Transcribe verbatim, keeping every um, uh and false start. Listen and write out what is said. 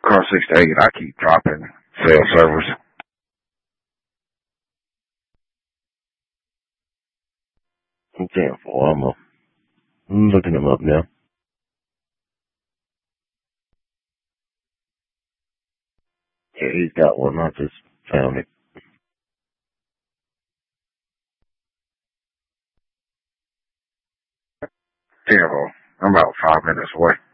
Across sixty-eight, I keep dropping cell servers. ten four, I'm, uh, I'm looking them up now. Yeah, he's got one. I just found it. ten four. I'm about five minutes away.